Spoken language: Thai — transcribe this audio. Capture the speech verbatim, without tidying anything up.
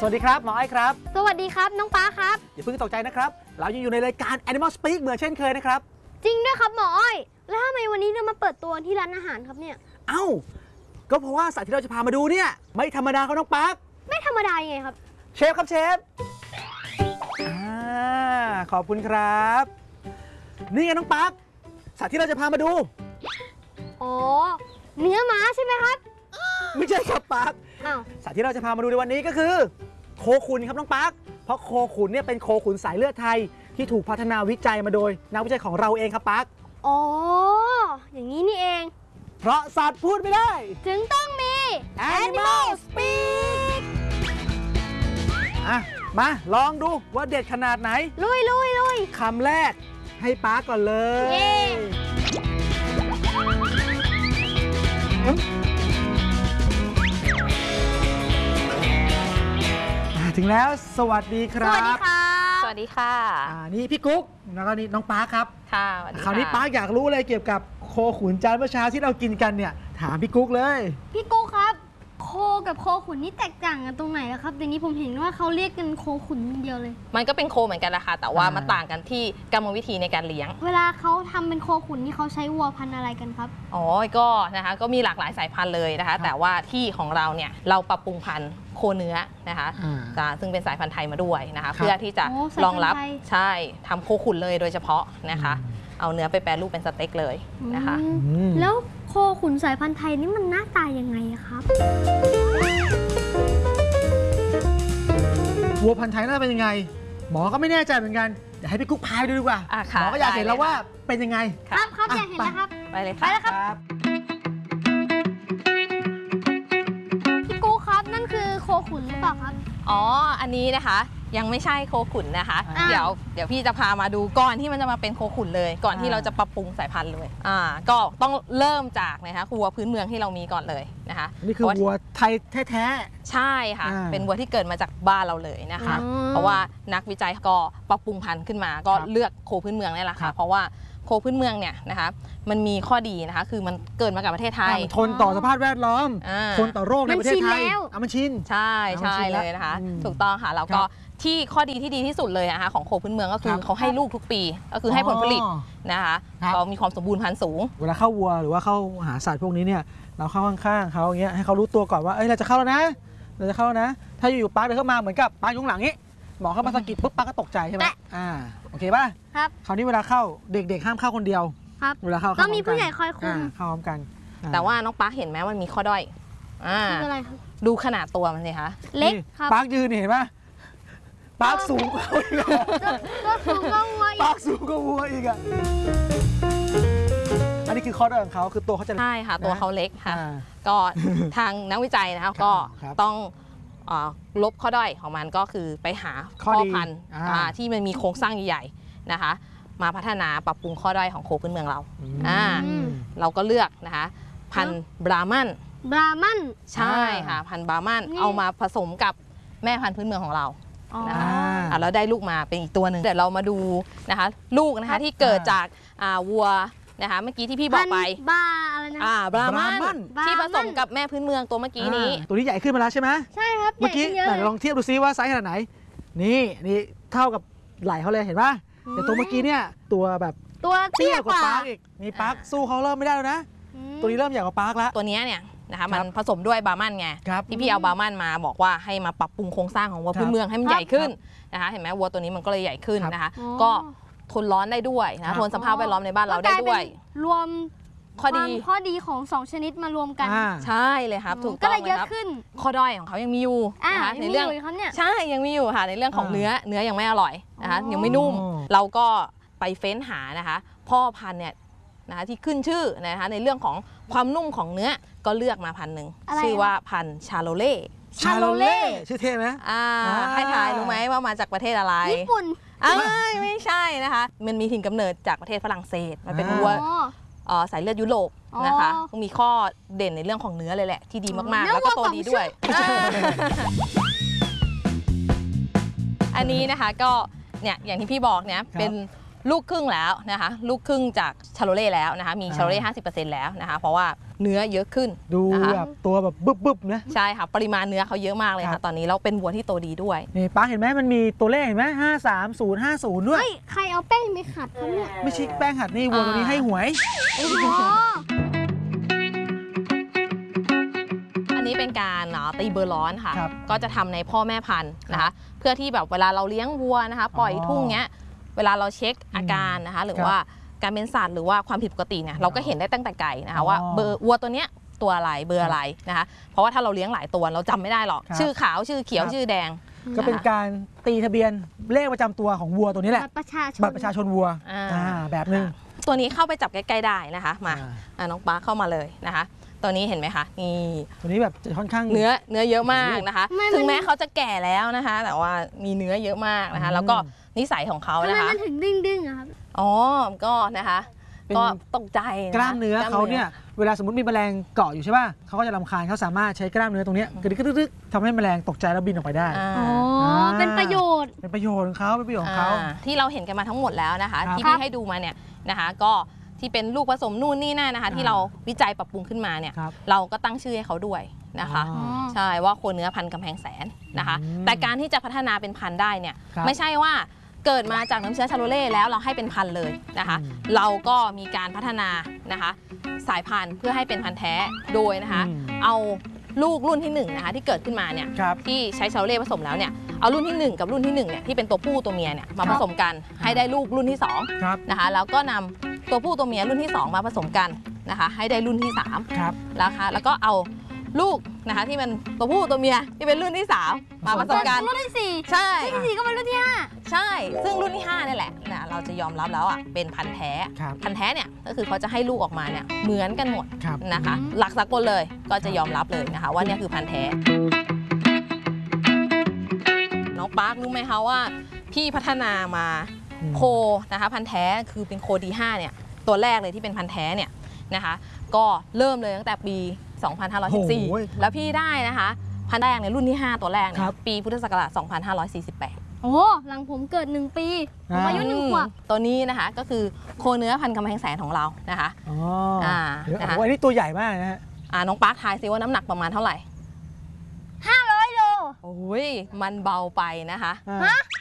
สวัสดีครับหมอไอ้ครับสวัสดีครับน้องป้าครับอย่าเพิ่งตกใจนะครับเรายังอยู่ในรายการ Animal Speak เหมือนเช่นเคยนะครับจริงด้วยครับหมออ้อยแล้วทำไมวันนี้เรามาเปิดตัวที่ร้านอาหารครับเนี่ยเอ้าก็เพราะว่าสัตว์ที่เราจะพามาดูเนี่ยไม่ธรรมดาครับน้องปั๊กไม่ธรรมดายังไงครับเชฟครับเชฟอ่าขอบคุณครับนี่ไงน้องปั๊กสัตว์ที่เราจะพามาดูอ๋อเนื้อม้าใช่ไหมครับไม่ใช่ครับปั๊กอ้าวสัตว์ที่เราจะพามาดูในวันนี้ก็คือโคขุนครับน้องปั๊กเพราะโคขุนเนี่ยเป็นโคขุนสายเลือดไทยที่ถูกพัฒนาวิจัยมาโดยนักวิจัยของเราเองครับปั๊กอ๋ออย่างนี้นี่เองเพราะสัตว์พูดไม่ได้จึงต้องมี Animal Speak อ่ะมาลองดูว่าเด็ดขนาดไหนลุยลุยลุยคำแรกให้ป๊าก่อนเลยเย้ถึงแล้วสวัสดีครับสวัสดีค่ะสวัสดีค่ะอ่านี่พี่กุ๊กแล้วก็นี่น้องป๊าครับค่ะคราวนี้ป๊าอยากรู้อะไรเกี่ยวกับโคขุนจานเมื่อเช้าที่เรากินกันเนี่ยถามพี่กุ๊กเลยพี่กุ๊กครับโคกับโคขุนนี่แตกต่างกันตรงไหนล่ะครับเดี๋ยวนี้ผมเห็นว่าเขาเรียกกันโคขุนเดียวเลยมันก็เป็นโคเหมือนกันแหละค่ะแต่ว่ามันต่างกันที่กรรมวิธีในการเลี้ยงเวลาเขาทำเป็นโคขุนนี่เขาใช้วัวพันธุ์อะไรกันครับอ๋อก็นะคะก็มีหลากหลายสายพันธุ์เลยนะคะแต่ว่าที่ของเราเนี่ยเราปรับปรุงพันธุ์โคเนื้อนะคะซึ่งเป็นสายพันธุ์ไทยมาด้วยนะคะเพื่อที่จะรองรับใช่ทำโคขุนเลยโดยเฉพาะนะคะเอาเนื้อไปแปรรูปเป็นสเต็กเลยนะคะแล้วโคขุนสายพันธุ์ไทยนี่มันหน้าตายังไงครับวัวพันธุ์ไทยน่าเป็นยังไงหมอก็ไม่แน่ใจเหมือนกันเดี๋ยวให้พี่กุ๊กพายดูดีกว่าหมอก็อยากเห็นแล้วว่าเป็นยังไงครับครับอยากเห็นแล้วครับไปเลยไปแล้วครับพี่กุ๊กครับนั่นคือโคขุนหรือเปล่าครับอ๋ออันนี้นะคะยังไม่ใช่โคขุนนะคะเดี๋ยวเดี๋ยวพี่จะพามาดูก่อนที่มันจะมาเป็นโคขุนเลยก่อนที่เราจะปรับปรุงสายพันธุ์เลยอ่าก็ต้องเริ่มจากนะคะวัวพื้นเมืองที่เรามีก่อนเลยนะคะนี่คือวัวไทยแท้ๆใช่ค่ะเป็นวัวที่เกิดมาจากบ้านเราเลยนะคะเพราะว่านักวิจัยก็ปรับปรุงพันธุ์ขึ้นมาก็เลือกโคพื้นเมืองนี่แหละค่ะเพราะว่าโคพื้นเมืองเนี่ยนะคะมันมีข้อดีนะคะคือมันเกิดมากับประเทศไทยทนต่อสภาพแวดล้อมทนต่อโรคในประเทศไทยอ่ะมันชินใช่ใช่เลยนะคะถูกต้องค่ะแล้วก็ที่ข้อดีที่ดีที่สุดเลยนะคะของโคพื้นเมืองก็คือเขาให้ลูกทุกปีก็คือให้ผลผลิตนะคะเขามีความสมบูรณ์พันธุ์สูงเวลาเข้าวัวหรือว่าเข้าหาสัตว์พวกนี้เนี่ยเราเข้าข้างๆเขาอย่างเงี้ยให้เขารู้ตัวก่อนว่าเอ้ยเราจะเข้าแล้วนะเราจะเข้าแล้วนะถ้าอยู่ๆป๊าเดินเข้ามาเหมือนกับป๊าอยู่หลังนี้หมอเข้ามาสะกิดปุ๊บป๊าก็ตกใจใช่ไหมอ่าโอเคป่ะครับคราวนี้เวลาเข้าเด็กๆห้ามเข้าคนเดียวครับเวลาเข้าต้องมีผู้ใหญ่คอยคุมเข้าพร้อมกันแต่ว่าน้องป๊าเห็นไหมมันมีข้อด้อยอ่าอะไรครับดูขนาดตัวมันสิคะเล็กครับป๊ายืนเห็นป่ะปากสูงกว่าอีกอะก็สูงกว่าวัวอีกปากสูงกว่าวัวอีกอะอันนี้คือข้อด้อยของเขาคือตัวเขาจะใช่ค่ะตัวเขาเล็กค่ะก็ทางนักวิจัยนะคะก็ต้องลบข้อด้อยของมันก็คือไปหาพ่อพันธุ์ที่มันมีโครงสร้างใหญ่ๆนะคะมาพัฒนาปรับปรุงข้อด้อยของโคพื้นเมืองเราอ่าเราก็เลือกนะคะพันธุ์บรามันบรามันใช่ค่ะพันธุ์บรามันเอามาผสมกับแม่พันธุ์พื้นเมืองของเรานะคะแล้วได้ลูกมาเป็นอีกตัวหนึ่งเดี๋ยวเรามาดูนะคะลูกนะคะที่เกิดจากวัวนะคะเมื่อกี้ที่พี่บอกไปบาอะไรนะบรามันที่ผสมกับแม่พื้นเมืองตัวเมื่อกี้นี้ตัวนี้ใหญ่ขึ้นมาแล้วใช่ไหมใช่ครับเมื่อกี้แต่ลองเทียบดูซิว่าไซส์ขนาดไหนนี่นี่เท่ากับไหล่เขาเลยเห็นป่ะแต่ตัวเมื่อกี้เนี่ยตัวแบบตัวเตี้ยกว่าปาร์กอีกมีปาร์กสู้เขาเริ่มไม่ได้แล้วนะตัวนี้เริ่มใหญ่กว่าปาร์กแล้วตัวนี้เนี่ยนะคะมันผสมด้วยบาร์มันไงที่พี่เอาบาร์มันมาบอกว่าให้มาปรับปรุงโครงสร้างของวัวพื้นเมืองให้มันใหญ่ขึ้นนะคะเห็นไหมวัวตัวนี้มันก็เลยใหญ่ขึ้นนะคะก็ทนร้อนได้ด้วยนะทนสภาพแวดล้อมในบ้านเราได้ด้วยรวมข้อดีข้อดีของสองชนิดมารวมกันใช่เลยครับถูกต้องเลยครับข้อด้อยของเขายังมีอยู่นะคะในเรื่องใช่ยังมีอยู่ค่ะในเรื่องของเนื้อเนื้อยังไม่อร่อยนะคะยังไม่นุ่มเราก็ไปเฟ้นหานะคะพ่อพันธุ์เนี่ยนะคะที่ขึ้นชื่อนะคะในเรื่องของความนุ่มของเนื้อก็เลือกมาพันหนึ่งชื่อว่าพันชาโลเล่ชาโลเล่ชื่อเท่ไหมอ่าให้ทายรู้ไหมว่ามาจากประเทศอะไรญี่ปุ่นไม่ใช่นะคะมันมีถิ่นกำเนิดจากประเทศฝรั่งเศสมันเป็นวัวสายเลือดยุโรปนะคะมีข้อเด่นในเรื่องของเนื้อเลยแหละที่ดีมากๆแล้วก็โตดีด้วยอันนี้นะคะก็เนี่ยอย่างที่พี่บอกเนี่ยเป็นลูกครึ่งแล้วนะคะลูกครึ่งจากชาโลเล่แล้วนะคะมีชาโลเล่ห้าสิบเปอร์เซ็นต์แล้วนะคะเพราะว่าเนื้อเยอะขึ้นดูนะคะแบบตัวแบบบึบบึบๆนะใช่ค่ะปริมาณเนื้อเขาเยอะมากเลยครัค่ะบตอนนี้เราเป็นวัวที่โตดีด้วยนี่ป้าเห็นไหมมันมีตัวเลขเห็นไหมห้าสามศูนย์ห้าศูนย์ด้วยเฮ้ย ใครเอาแป้งไปขัดครับเนี่ยไม่ใช่แป้งหัดนี่วัวตัวนี้ให้หวยอ๋ออันนี้เป็นการเนาะตีเบอร์ร้อนค่ะครับก็จะทำในพ่อแม่พันธุ์นะคะ เพื่อที่แบบเวลาเราเลี้ยงวัวนะคะ ปล่อยทุ่งเงี้ยเวลาเราเช็คอาการนะคะ หรือครับว่าการเป็นสัตว์หรือว่าความผิดปกติเนี่ยเราก็เห็นได้ตั้งแต่ไกลนะคะอ๋อว่าเบอร์วัวตัวเนี้ยตัวอะไรเบอร์อะไรนะคะ เพราะว่าถ้าเราเลี้ยงหลายตัวเราจำไม่ได้หรอกครับชื่อขาวชื่อเขียวครับชื่อแดงก็เป็นการตีทะเบียนเลขประจำตัวของวัวตัวนี้แหบัละตรประชาชนบัตรประชาชนวัวอ่าอ่าแบบหนึงตัวนี้เข้าไปจับใกล้ๆได้นะคะมาอ่าอ่ะน้องป้าเข้ามาเลยนะคะ ตัวนี้เห็นไหมคะนี่ตัวนี้แบบจะค่อนข้างเนื้อเนื้อเยอะมากนะคะไม่มันถึงแม้เขาจะแก่แล้วนะคะ แต่ว่ามีเนื้อเยอะมากนะคะอืมแล้วก็นิสัยของเขาทำไมนะคะมันถึงดึงดึงๆอะครับอ๋อก็นะคะเป็นก็ตกใจะกล้ามเนื้อเขาเนี่ยเวลาสมมติมีแมลงเกาะอยู่ใช่ป่ะเขาก็จะรำคาญเขาสามารถใช้กล้ามเนื้อตรงเนี้ยกระดิกกระดึกๆทำให้แมลงตกใจแล้วบินออกไปได้อ่าอ๋อ เป็นประโยชน์เป็นประโยชน์ของเขาเป็นประโยชน์ของเขาอ่าที่เราเห็นกันมาทั้งหมดแล้วนะคะครับที่พี่ให้ดูมาเนี่ยนะคะ ก็ที่เป็นลูกผสมนู่นนี่นั่นนะคะอ่าที่เราวิจัยปรับปรุงขึ้นมาเนี่ยครับเราก็ตั้งชื่อให้เขาด้วยนะคะอ๋อใช่ว่าโคเนื้อพันธุ์กำแพงแสนนะคะอืมแต่การที่จะพัฒนาเป็นพันธุ์ได้เนี่ยครับไม่ใช่ว่าเกิดมาจากน้ำเชื้อชาโลเล่แล้วเราให้เป็นพันธุ์เลยนะคะอืมเราก็มีการพัฒนานะคะ สายพันธุ์เพื่อให้เป็นพันธุ์แท้โดยนะคะอืมเอาลูกรุ่นที่หนึ่งนะคะที่เกิดขึ้นมาเนี่ยครับที่ใช้ชาโลเล่ผสมแล้วเนี่ยเอารุ่นที่หนึ่งกับรุ่นที่หนึ่งเนี่ยที่เป็นตัวผู้ตัวเมียเนี่ยมาผสมกันให้ได้ลูกรุ่นที่สองครับนะคะแล้วก็นำตัวผู้ตัวเมียรุ่นที่สองมาผสมกันนะคะ ให้ได้รุ่นที่สามครับแล้วค่ะแล้วก็เอาลูกนะคะที่มันตัวผู้ตัวเมียที่เป็นรุ่นที่สามมาผสมกันรุ่นที่สี่ใช่รุ่นที่สี่ก็เป็นรุ่นที่ห้าใช่ ซึ่งรุ่นที่ห้านี่แหละนะเราจะยอมรับแล้วอ่ะเป็นพันธุ์แท้ครับพันธุ์แท้เนี่ยก็คือเขาจะให้ลูกออกมาเนี่ยเหมือนกันหมดครับนะคะ หลักสากลเลยก็จะยอมรับเลยนะคะ ว่าเนี่ยคือพันธุ์แท้ น้องปาร์ครู้ไหมคะว่าพี่พัฒนามาอืมโคนะคะพันธุ์แท้คือเป็นโค ดี ห้า เนี่ยตัวแรกเลยที่เป็นพันธุ์แท้เนี่ยนะคะ ก็เริ่มเลยตั้งแต่ปี สองพันห้าร้อยสิบสี่โอ้ยแล้วพี่ได้นะคะพันธุ์แรกในยรุ่นที่ ห้า ตัวแรกเนี่ครัยบปีพุทธศักราช สองพันห้าร้อยสี่สิบแปดโอ้หลังผมเกิดหนึ่งปีผมอ่าอายุหนึ่งขวบตัวนี้นะคะก็คือโคเนื้อพันธุ์กำแพงแสนของเรานะคะอ๋ออา เดี๋ยวนะคะโอ้ยอันนี้ตัวใหญ่มากนะฮะอ่าน้องปาร์คทายซิว่าน้ำหนักประมาณเท่าไหร่ห้าร้อยโลโอ้ยมันเบาไปนะคะอ่าฮะ